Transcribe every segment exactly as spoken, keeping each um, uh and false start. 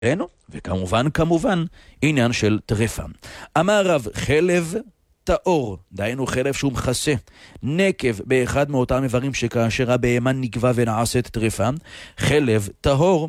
וכמובן, כמובן, עניין של טרפה. אמר רב, חלב טהור, דהיינו חלב שהוא מכסה נקב באחד מאותם איברים שכאשר הבהמה נקבע ונעשית טרפה, חלב טהור,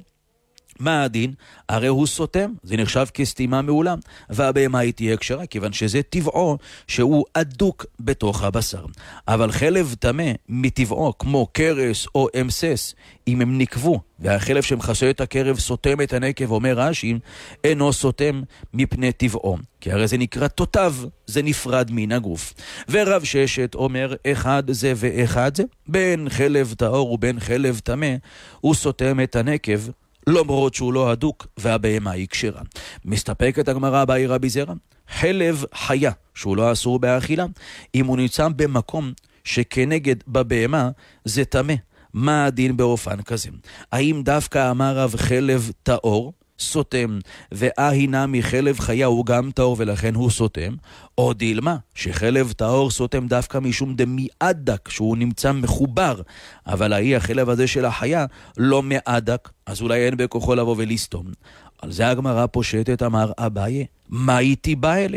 מה הדין? הרי הוא סותם, זה נחשב כסתימה מעולה, והבהמה היא תהיה כשרה, כיוון שזה טבעו שהוא אדוק בתוך הבשר. אבל חלב טמא מטבעו, כמו קרס או אמסס, אם הם נקבו, והחלב שמכסה את הקרב סותם את הנקב, אומר רש"י, אינו סותם מפני טבעו, כי הרי זה נקרא תותב, זה נפרד מן הגוף. ורב ששת אומר, אחד זה ואחד זה, בין חלב טהור ובין חלב טמא, הוא סותם את הנקב, למרות שהוא לא הדוק והבהמה היא כשרה. מסתפקת הגמרא באי רבי זרע, חלב חיה שהוא לא אסור באכילה, אם הוא נמצא במקום שכנגד בבהמה זה טמא. מה הדין באופן כזה? האם דווקא אמר רב חלב טהור סותם, והינה מחלב חיה הוא גם טהור ולכן הוא סותם, או דילמה שחלב טהור סותם דווקא משום דמיעדק שהוא נמצא מחובר, אבל ההיא החלב הזה של החיה לא מעדק, אז אולי אין בכוחו לבוא ולסתום. על זה הגמרא פושטת, אמר אביי, מה איתי בא אלה?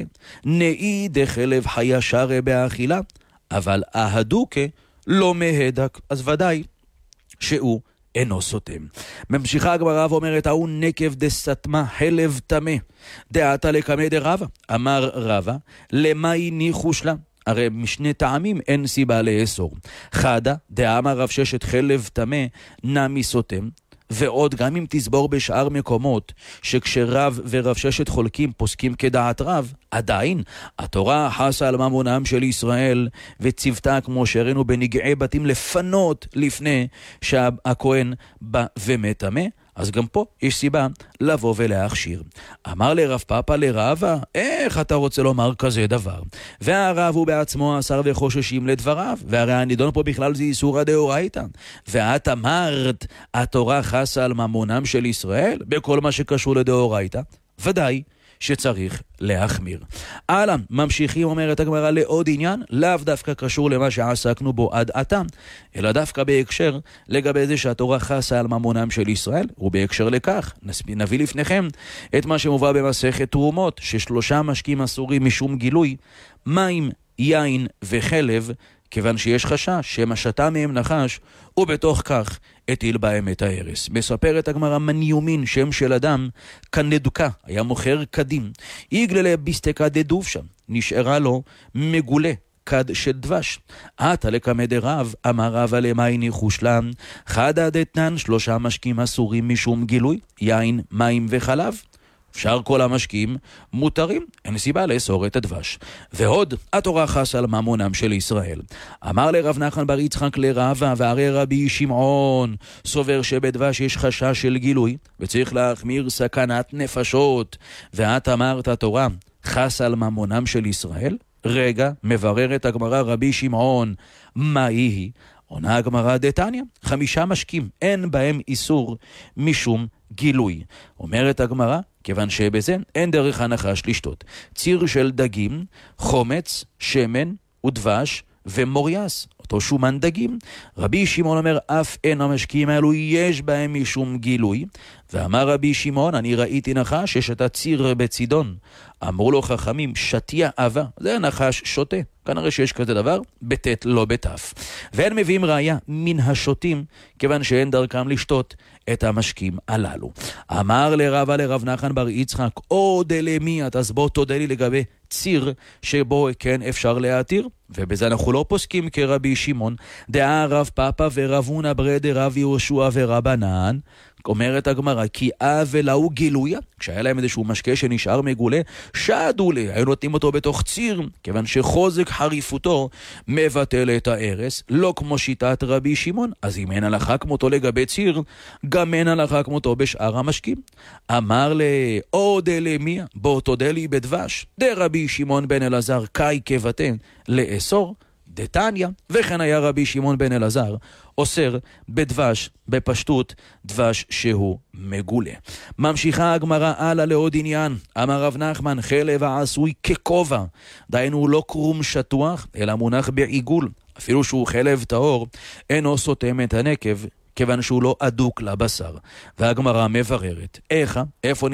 נאי דחלב חיה שרה באכילה, אבל ההדוקה לא מהדק, אז ודאי שהוא אינו סותם. ממשיכה הגמרא ואומרת, ההוא נקב דסתמה חלב טמא, דעתה לקמא דרבא. אמר רבא, למאי ניחוש לה? הרי משני טעמים אין סיבה לאסור. חדה, דאמר רב ששת חלב טמא נמי סותם, ועוד גם אם תסבור בשאר מקומות שכשרב ורב ששת חולקים פוסקים כדעת רב, עדיין התורה חסה על ממונם של ישראל וצוותה כמו שראינו בנגעי בתים לפנות לפני שהכהן בא ומטמא. אז גם פה יש סיבה לבוא ולהכשיר. אמר לרב פאפא לרבא, איך אתה רוצה לומר כזה דבר? והרב הוא בעצמו אסר וחוששים לדבריו, והרי הנידון פה בכלל זה איסורא דאורייתא. ואת אמרת, התורה חסה על ממונם של ישראל בכל מה שקשור לדאורייתא? ודאי שצריך להחמיר. הלאה, ממשיכים, אומרת הגמרא, לעוד עניין, לאו דווקא קשור למה שעסקנו בו עד עתה, אלא דווקא בהקשר לגבי זה שהתורה חסה על ממונם של ישראל, ובהקשר לכך נביא לפניכם את מה שמובא במסכת תרומות, ששלושה משקים אסורים משום גילוי, מים, יין וחלב, כיוון שיש חשש שמשתה מהם נחש, ובתוך כך הטיל בהם את ההרס. מספרת הגמרא, מניומין, שם של אדם, כנדוקה, היה מוכר קדים, יגללה ביסטקה דדובשה, נשארה לו מגולה, כד של דבש. עתה לקמא דרב, אמר רבא למאי ניחוש לה? חדא דתנן, שלושה משקים אסורים משום גילוי, יין, מים וחלב. אפשר כל המשקים מותרים, אין סיבה לאסור את הדבש. ועוד, התורה חסה על ממונם של ישראל. אמר לרב נחמן בר יצחק לרבא, והרי רבי שמעון סובר שבדבש יש חשש של גילוי, וצריך להחמיר סכנת נפשות. ואת אמרת התורה חסה על ממונם של ישראל? רגע, מבררת הגמרא רבי שמעון, מה היא? עונה הגמרא דתניא, חמישה משקים, אין בהם איסור משום גילוי. אומרת הגמרא, כיוון שבזה אין דרך הנחש לשתות. ציר של דגים, חומץ, שמן ודבש ומוריאס, אותו שומן דגים. רבי שמעון אומר, אף אין המשקים האלו יש בהם משום גילוי. ואמר רבי שמעון, אני ראיתי נחש ששתה ציר בצידון. אמרו לו חכמים, שתיה אבה, זה נחש שותה. כנראה שיש כזה דבר, בתת לא בתף. והם מביאים ראיה מן השוטים, כיוון שאין דרכם לשתות את המשקים הללו. אמר לרבא לרב נחמן בר יצחק, או דלמי, אז בוא תודה לי לגבי ציר שבו כן אפשר להתיר, ובזה אנחנו לא פוסקים כרבי שמעון, דעה רב פאפא ורב הונא ברי דרב יהושע ורבנן. אומרת הגמרא, כי אבל הוא גילויה, כשהיה להם איזשהו משקה שנשאר מגולה, שדו לי, היו נותנים אותו בתוך ציר, כיוון שחוזק חריפותו מבטל את ההרס, לא כמו שיטת רבי שמעון. אז אם אין הלכה כמותו לגבי ציר, גם אין הלכה כמותו בשאר המשקים. אמר לי, או דלמיה, בוא תודה לי בדבש, דרבי שמעון בן אלעזר קאי כבטא לאסור, דתניא, וכן היה רבי שמעון בן אלעזר אוסר בדבש, בפשטות דבש שהוא מגולה. ממשיכה הגמרא הלאה לעוד עניין. אמר רב נחמן, חלב העשוי ככובע, דהיינו לא קרום שטוח אלא מונח בעיגול, אפילו שהוא חלב טהור אינו סותם את הנקב, כיוון שהוא לא אדוק לבשר. והגמרא מבררת, איך? איפה